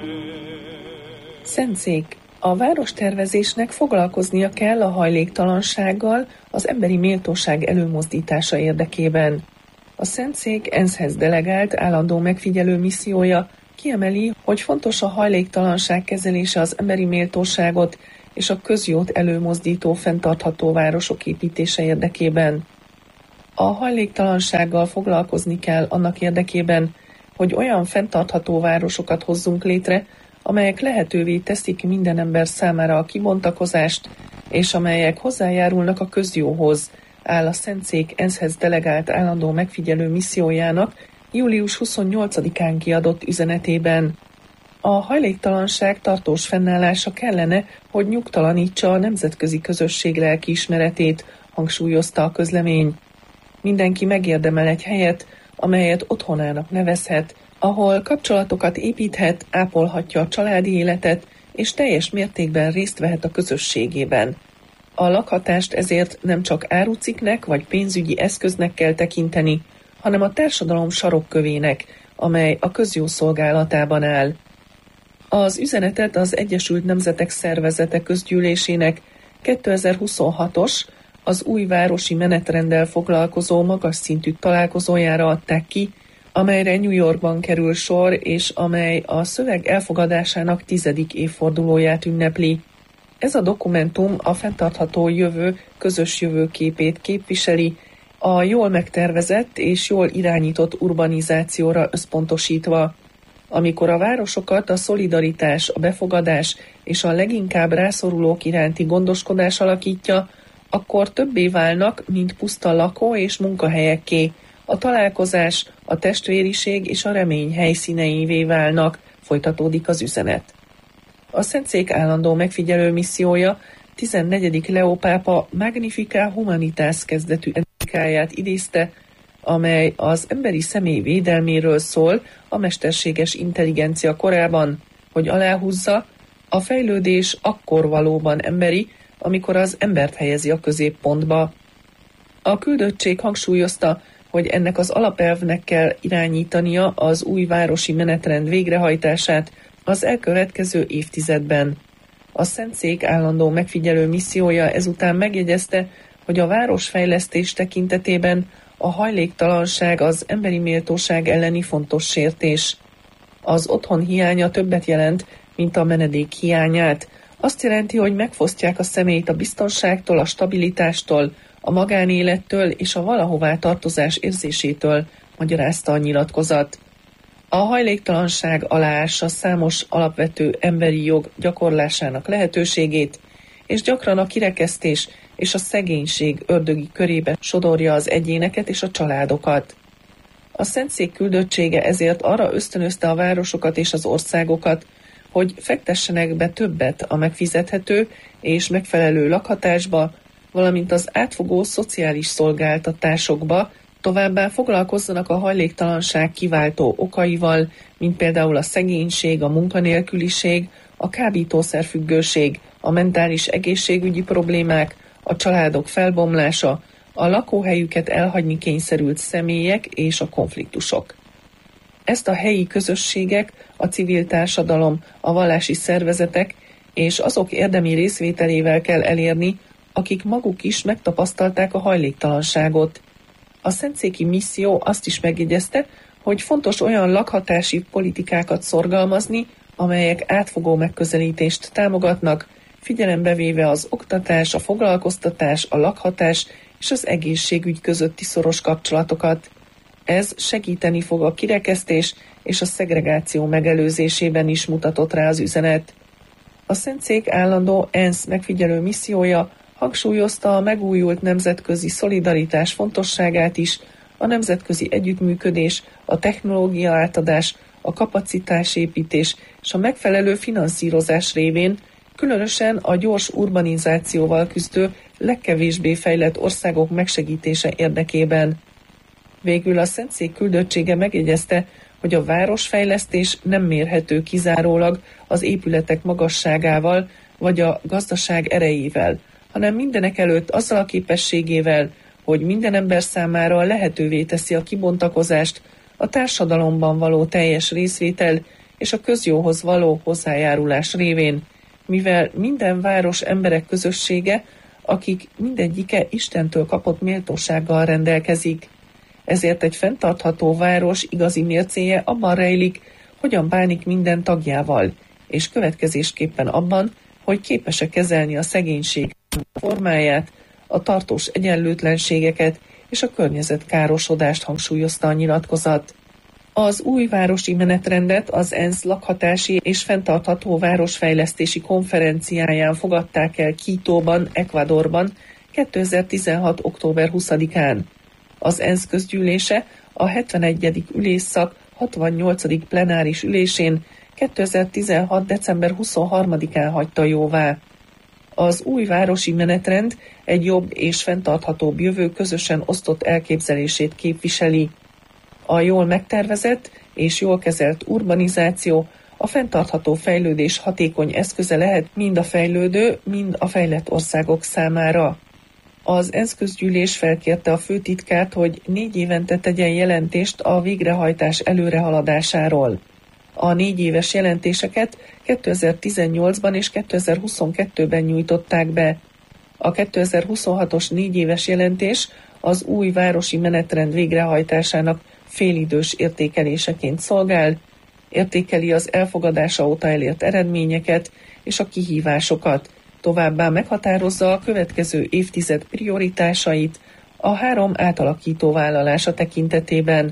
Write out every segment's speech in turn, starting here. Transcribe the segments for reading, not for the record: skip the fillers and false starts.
Szentszék. A várostervezésnek foglalkoznia kell a hajléktalansággal az emberi méltóság előmozdítása érdekében. A Szentszék ENSZ-hez delegált állandó megfigyelő missziója kiemeli, hogy fontos a hajléktalanság kezelése az emberi méltóságot és a közjót előmozdító fenntartható városok építése érdekében. A hajléktalansággal foglalkozni kell annak érdekében, hogy olyan fenntartható városokat hozzunk létre, amelyek lehetővé teszik minden ember számára a kibontakozást, és amelyek hozzájárulnak a közjóhoz, áll a Szentszék ENSZ-hez delegált állandó megfigyelő missziójának július 28-án kiadott üzenetében. A hajléktalanság tartós fennállása kellene, hogy nyugtalanítsa a nemzetközi közösség lelkiismeretét, hangsúlyozta a közlemény. Mindenki megérdemel egy helyet, amelyet otthonának nevezhet, ahol kapcsolatokat építhet, ápolhatja a családi életet, és teljes mértékben részt vehet a közösségében. A lakhatást ezért nem csak árucikknek vagy pénzügyi eszköznek kell tekinteni, hanem a társadalom sarokkövének, amely a közjó szolgálatában áll. Az üzenetet az Egyesült Nemzetek Szervezete közgyűlésének 2026-os, az új városi menetrenddel foglalkozó magas szintű találkozójára adták ki, amelyre New Yorkban kerül sor, és amely a szöveg elfogadásának 10. évfordulóját ünnepli. Ez a dokumentum a fenntartható jövő közös jövőképét képviseli, a jól megtervezett és jól irányított urbanizációra összpontosítva. Amikor a városokat a szolidaritás, a befogadás és a leginkább rászorulók iránti gondoskodás alakítja, akkor többé válnak, mint puszta lakó- és munkahelyekké. A találkozás, a testvériség és a remény helyszíneivé válnak, folytatódik az üzenet. A Szentszék állandó megfigyelő missziója 14. Leó pápa Magnificat Humanitas kezdetű enziklika idézte, amely az emberi személy védelméről szól a mesterséges intelligencia korában, hogy aláhúzza, a fejlődés akkor valóban emberi, amikor az embert helyezi a középpontba. A küldöttség hangsúlyozta, hogy ennek az alapelvnek kell irányítania az új városi menetrend végrehajtását az elkövetkező évtizedben. A Szentszék állandó megfigyelő missziója ezután megjegyezte, hogy a városfejlesztés tekintetében a hajléktalanság az emberi méltóság elleni fontos sértés. Az otthon hiánya többet jelent, mint a menedék hiányát. Azt jelenti, hogy megfosztják a személyt a biztonságtól, a stabilitástól, a magánélettől és a valahová tartozás érzésétől, magyarázta a nyilatkozat. A hajléktalanság aláássa számos alapvető emberi jog gyakorlásának lehetőségét, és gyakran a kirekesztés és a szegénység ördögi körébe sodorja az egyéneket és a családokat. A Szentszék küldöttsége ezért arra ösztönözte a városokat és az országokat, hogy fektessenek be többet a megfizethető és megfelelő lakhatásba, valamint az átfogó szociális szolgáltatásokba, továbbá foglalkozzanak a hajléktalanság kiváltó okaival, mint például a szegénység, a munkanélküliség, a kábítószerfüggőség, a mentális egészségügyi problémák, a családok felbomlása, a lakóhelyüket elhagyni kényszerült személyek és a konfliktusok. Ezt a helyi közösségek, a civil társadalom, a vallási szervezetek és azok érdemi részvételével kell elérni, akik maguk is megtapasztalták a hajléktalanságot. A szentszéki misszió azt is megjegyezte, hogy fontos olyan lakhatási politikákat szorgalmazni, amelyek átfogó megközelítést támogatnak, figyelembe véve az oktatás, a foglalkoztatás, a lakhatás és az egészségügy közötti szoros kapcsolatokat. Ez segíteni fog a kirekesztés és a szegregáció megelőzésében is, mutatott rá az üzenet. A Szentszék állandó ENSZ megfigyelő missziója hangsúlyozta a megújult nemzetközi szolidaritás fontosságát is, a nemzetközi együttműködés, a technológia átadás, a kapacitásépítés és a megfelelő finanszírozás révén, különösen a gyors urbanizációval küzdő, legkevésbé fejlett országok megsegítése érdekében. Végül a Szentszék küldöttsége megjegyezte, hogy a városfejlesztés nem mérhető kizárólag az épületek magasságával vagy a gazdaság erejével, hanem mindenekelőtt azzal a képességével, hogy minden ember számára lehetővé teszi a kibontakozást, a társadalomban való teljes részvétel és a közjóhoz való hozzájárulás révén, mivel minden város emberek közössége, akik mindegyike Istentől kapott méltósággal rendelkezik. Ezért egy fenntartható város igazi mércéje abban rejlik, hogyan bánik minden tagjával, és következésképpen abban, hogy képes-e kezelni a szegénység formáját, a tartós egyenlőtlenségeket és a környezetkárosodást, hangsúlyozta a nyilatkozat. Az új városi menetrendet az ENSZ lakhatási és fenntartható városfejlesztési konferenciáján fogadták el Quítóban, Ecuadorban 2016. október 20-án. Az ENSZ közgyűlése a 71. ülésszak 68. plenáris ülésén 2016. december 23-án hagyta jóvá. Az új városi menetrend egy jobb és fenntarthatóbb jövő közösen osztott elképzelését képviseli. A jól megtervezett és jól kezelt urbanizáció a fenntartható fejlődés hatékony eszköze lehet mind a fejlődő, mind a fejlett országok számára. Az ENSZ közgyűlés felkérte a főtitkárt, hogy 4 évente tegyen jelentést a végrehajtás előrehaladásáról. A 4 éves jelentéseket 2018-ban és 2022-ben nyújtották be. A 2026-os 4 éves jelentés az új városi menetrend végrehajtásának félidős értékeléseként szolgál, értékeli az elfogadása óta elért eredményeket és a kihívásokat, továbbá meghatározza a következő évtized prioritásait a 3 átalakító vállalása tekintetében.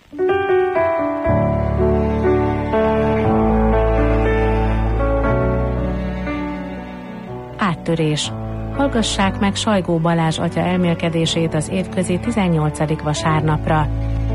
Áttörés. Hallgassák meg Sajgó Balázs atya elmélkedését az évközi 18. vasárnapra.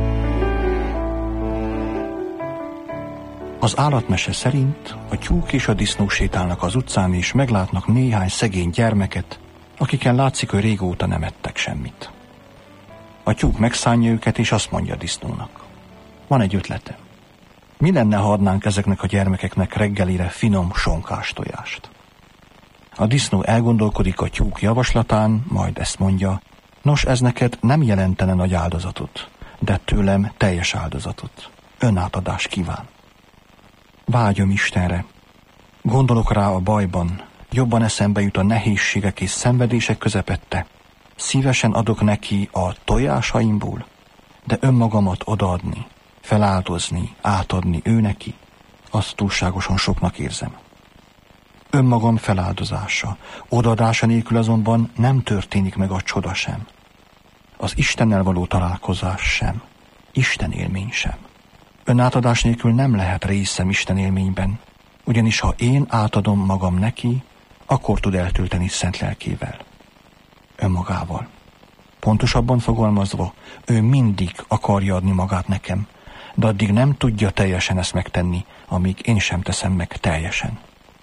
Az állatmese szerint a tyúk és a disznó sétálnak az utcán, és meglátnak néhány szegény gyermeket, akiken látszik, hogy régóta nem ettek semmit. A tyúk megszánja őket, és azt mondja a disznónak: van egy ötlete. Mi lenne, ha adnánk ezeknek a gyermekeknek reggelire finom sonkás tojást? A disznó elgondolkodik a tyúk javaslatán, majd ezt mondja: nos, ez neked nem jelentene nagy áldozatot, de tőlem teljes áldozatot. Önátadás kíván. Vágyom Istenre. Gondolok rá a bajban, jobban eszembe jut a nehézségek és szenvedések közepette. Szívesen adok neki a tojásaimból, de önmagamat odaadni, feláldozni, átadni ő neki, azt túlságosan soknak érzem. Önmagam feláldozása, odaadása nélkül azonban nem történik meg a csoda sem. Az Istennel való találkozás sem, Isten élmény sem. Önátadás nélkül nem lehet részem Isten élményben, ugyanis ha én átadom magam neki, akkor tud eltölteni szent lelkével, önmagával. Pontosabban fogalmazva, ő mindig akarja adni magát nekem, de addig nem tudja teljesen ezt megtenni, amíg én sem teszem meg teljesen.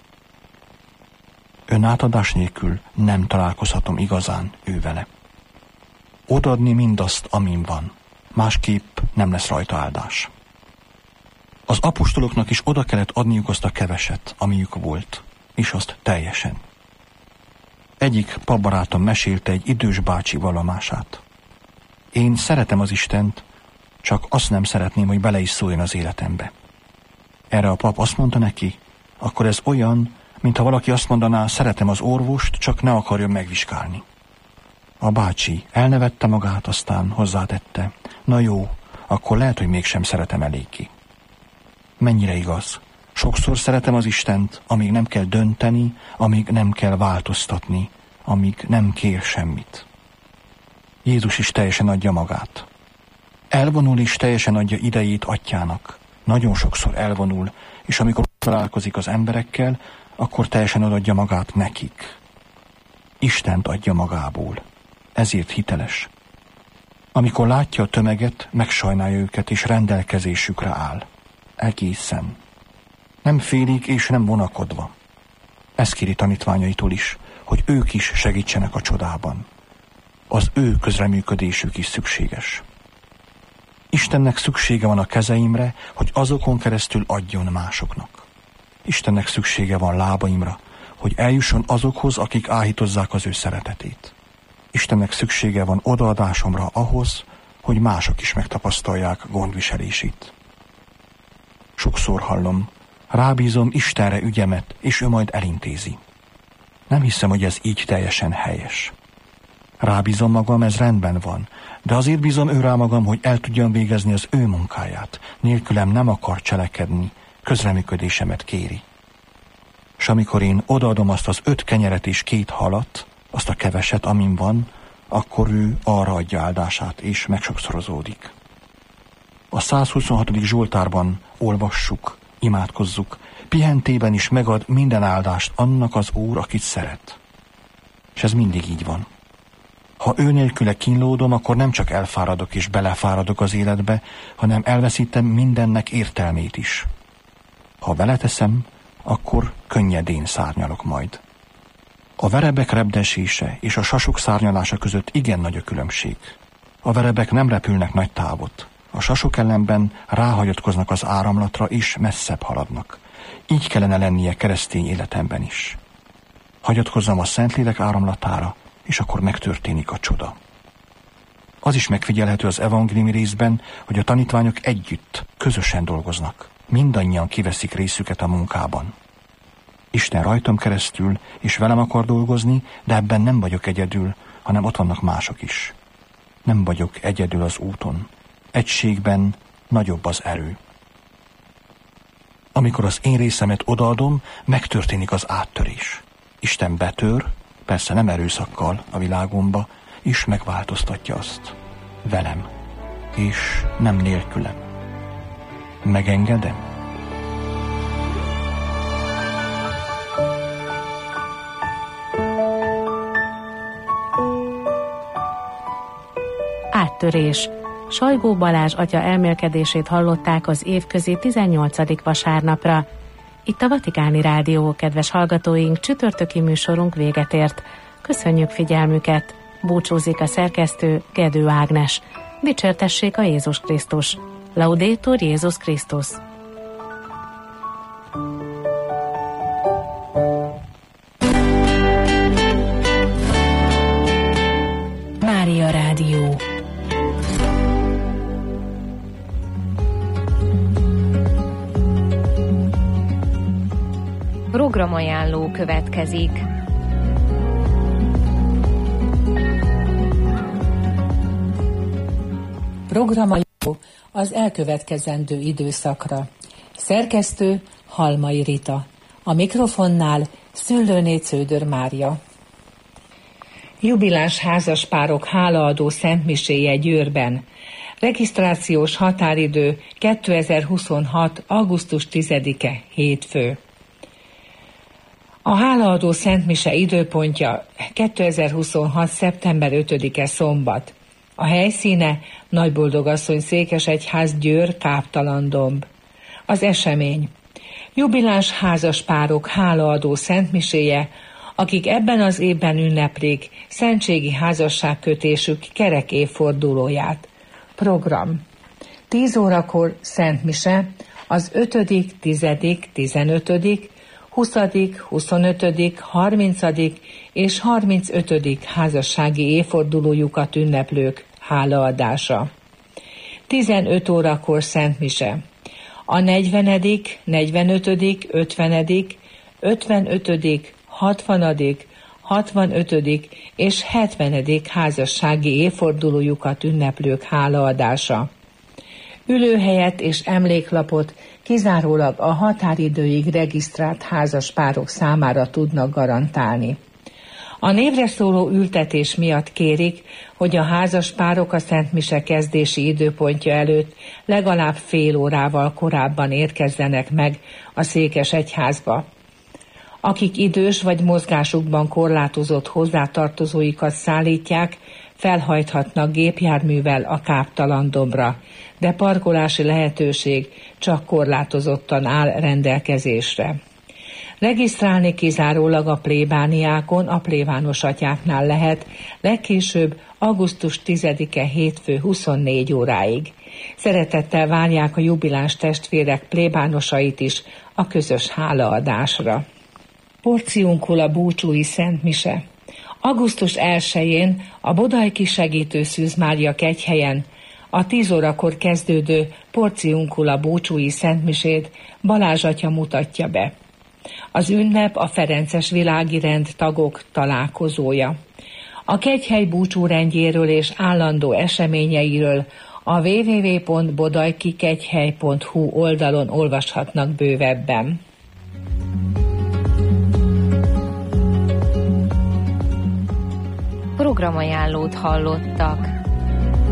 Önátadás nélkül nem találkozhatom igazán ő vele. Odaadni mindazt, amin van, másképp nem lesz rajta áldás. Az apostoloknak is oda kellett adniuk azt a keveset, amiük volt, és azt teljesen. Egyik papbarátom mesélte egy idős bácsi vallomását. Én szeretem az Istent, csak azt nem szeretném, hogy bele is szóljon az életembe. Erre a pap azt mondta neki: akkor ez olyan, mintha valaki azt mondaná, szeretem az orvost, csak ne akarjon megvizsgálni. A bácsi elnevette magát, aztán hozzátette: na jó, akkor lehet, hogy mégsem szeretem eléggé. Mennyire igaz? Sokszor szeretem az Istent, amíg nem kell dönteni, amíg nem kell változtatni, amíg nem kér semmit. Jézus is teljesen adja magát. Elvonul és teljesen adja idejét atyának. Nagyon sokszor elvonul, és amikor találkozik az emberekkel, akkor teljesen adja magát nekik. Istent adja magából. Ezért hiteles. Amikor látja a tömeget, megsajnálja őket, és rendelkezésükre áll. Egészen. Nem félig és nem vonakodva. Ezt kéri tanítványaitól is, hogy ők is segítsenek a csodában. Az ő közreműködésük is szükséges. Istennek szüksége van a kezeimre, hogy azokon keresztül adjon másoknak. Istennek szüksége van lábaimra, hogy eljusson azokhoz, akik áhítozzák az ő szeretetét. Istennek szüksége van odaadásomra ahhoz, hogy mások is megtapasztalják gondviselését. Sokszor hallom, Rábízom Istenre ügyemet, és ő majd elintézi. Nem hiszem, hogy ez így teljesen helyes. Rábízom magam, ez rendben van, de azért bízom ő rá magam, hogy el tudjam végezni az ő munkáját. Nélkülem nem akar cselekedni, közreműködésemet kéri. S amikor én odaadom azt az 5 kenyeret és 2 halat, azt a keveset, amin van, akkor ő arra adja áldását, és megsokszorozódik. A 126. Zsoltárban olvassuk, imádkozzuk, pihentében is megad minden áldást annak az Úr, akit szeret. És ez mindig így van. Ha ő nélküle kínlódom, akkor nem csak elfáradok és belefáradok az életbe, hanem elveszítem mindennek értelmét is. Ha vele teszem, akkor könnyedén szárnyalok majd. A verebek repdesése és a sasok szárnyalása között igen nagy a különbség. A verebek nem repülnek nagy távot. A sasok ellenben ráhagyatkoznak az áramlatra és messzebb haladnak. Így kellene lennie keresztény életemben is. Hagyatkozzam a Szentlélek áramlatára, és akkor megtörténik a csoda. Az is megfigyelhető az evangéliumi részben, hogy a tanítványok együtt, közösen dolgoznak. Mindannyian kiveszik részüket a munkában. Isten rajtam keresztül, és velem akar dolgozni, de ebben nem vagyok egyedül, hanem ott vannak mások is. Nem vagyok egyedül az úton. Egységben nagyobb az erő. Amikor az én részemet odaadom, megtörténik az áttörés. Isten betör, persze nem erőszakkal a világomba, és megváltoztatja azt. Velem, és nem nélkülem. Megengedem? Áttörés. Sajgó Balázs atya elmélkedését hallották az évközi 18. vasárnapra. Itt a Vatikáni Rádió, kedves hallgatóink, csütörtöki műsorunk véget ért. Köszönjük figyelmüket! Búcsúzik a szerkesztő, Gedő Ágnes. Dicsértessék a Jézus Krisztus! Laudetur Jézus Krisztus! Mária Rádió. Programajánló következik. Programajánló az elkövetkezendő időszakra. Szerkesztő Halmai Rita. A mikrofonnál Szőlőné Cződör Mária. Jubiláns házaspárok hálaadó szentmiséje Győrben. Regisztrációs határidő 2026. augusztus 10-e hétfő. A hálaadó szentmise időpontja 2026. szeptember 5-e szombat. A helyszíne Nagyboldogasszony Székesegyház, Győr, Káptalandomb. Az esemény: jubiláns házaspárok hálaadó szentmiséje, akik ebben az évben ünneplik szentségi házasságkötésük kerek évfordulóját. Program: 10 órakor szentmise az 5., 10., 15., 20., 25., 30. és 35. házassági évfordulójukat ünneplők hálaadása. 15 órakor szentmise. A 40., 45., 50., 55., 60., 65. és 70. házassági évfordulójukat ünneplők hálaadása. Ülőhelyet és emléklapot kizárólag a határidőig regisztrált házaspárok számára tudnak garantálni. A névre szóló ültetés miatt kérik, hogy a házaspárok a szentmise kezdési időpontja előtt legalább fél órával korábban érkezzenek meg a Székesegyházba. Akik idős vagy mozgásukban korlátozott hozzátartozóikat szállítják, felhajthatnak gépjárművel a Káptalandombra, de parkolási lehetőség csak korlátozottan áll rendelkezésre. Regisztrálni kizárólag a plébániákon, a plébános atyáknál lehet, legkésőbb augusztus 10-e hétfő 24 óráig. Szeretettel várják a jubiláns testvérek plébánosait is a közös hálaadásra. Porciunkul a búcsúi szentmise. Augusztus 1-én a Bodajki Segítő Szűz Mária kegyhelyen A 10 órakor kezdődő Porciuncula búcsúi szentmisét Balázs atya mutatja be. Az ünnep a ferences világi rend tagok találkozója. A kegyhely búcsúrendjéről és állandó eseményeiről a www.bodajkikegyhely.hu oldalon olvashatnak bővebben. Programajánlót hallottak.